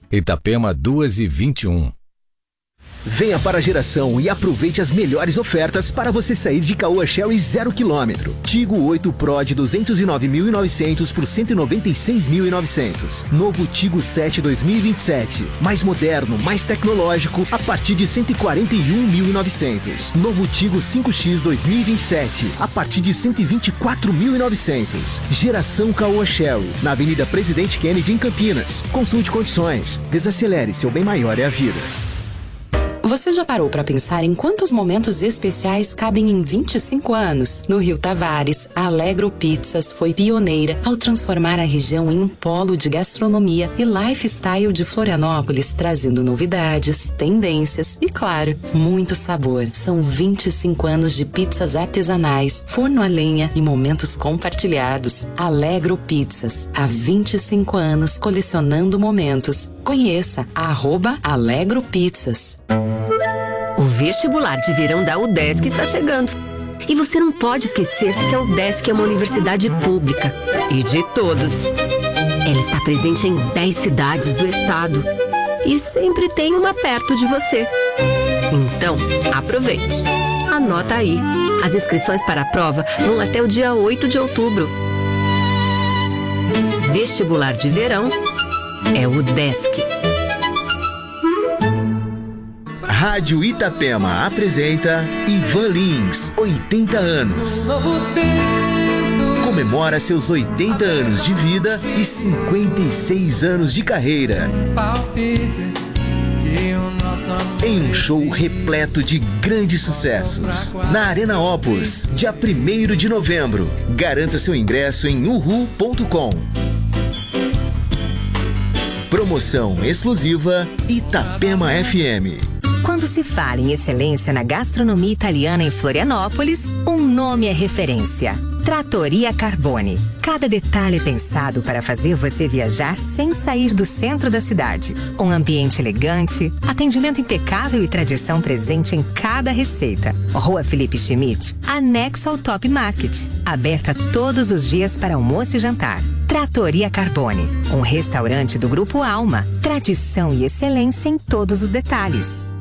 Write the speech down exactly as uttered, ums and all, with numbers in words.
Itapema duas e vinte e um. Venha para a Geração e aproveite as melhores ofertas para você sair de Caoa Sherry zero quilômetro. Tigo oito Pro de duzentos e nove mil e novecentos por cento e noventa e seis mil e novecentos. Novo Tigo sete dois mil e vinte e sete. Mais moderno, mais tecnológico, a partir de cento e quarenta e um mil e novecentos. Novo Tigo cinco X dois mil e vinte e sete, a partir de cento e vinte e quatro mil e novecentos. Geração Caoa Sherry, na Avenida Presidente Kennedy, em Campinas. Consulte condições. Desacelere, seu bem maior é a vida. Você já parou para pensar em quantos momentos especiais cabem em vinte e cinco anos? No Rio Tavares, a Alegro Pizzas foi pioneira ao transformar a região em um polo de gastronomia e lifestyle de Florianópolis, trazendo novidades, tendências e, claro, muito sabor. São vinte e cinco anos de pizzas artesanais, forno a lenha e momentos compartilhados. Alegro Pizzas, há vinte e cinco anos colecionando momentos. Conheça a arroba Alegro Pizzas. O vestibular de verão da UDESC está chegando. E você não pode esquecer que a UDESC é uma universidade pública e de todos. Ela está presente em dez cidades do estado e sempre tem uma perto de você. Então, aproveite. Anota aí. As inscrições para a prova vão até o dia oito de outubro. Vestibular de verão é UDESC. Rádio Itapema apresenta Ivan Lins, oitenta anos. Comemora seus oitenta anos de vida e cinquenta e seis anos de carreira. Em um show repleto de grandes sucessos. Na Arena Opus, dia primeiro de novembro. Garanta seu ingresso em uhu ponto com. Promoção exclusiva Itapema F M. Quando se fala em excelência na gastronomia italiana em Florianópolis, um nome é referência: Trattoria Carbone. Cada detalhe é pensado para fazer você viajar sem sair do centro da cidade. Um ambiente elegante, atendimento impecável e tradição presente em cada receita. Rua Felipe Schmidt, anexo ao Top Market. Aberta todos os dias para almoço e jantar. Trattoria Carbone, um restaurante do Grupo Alma. Tradição e excelência em todos os detalhes.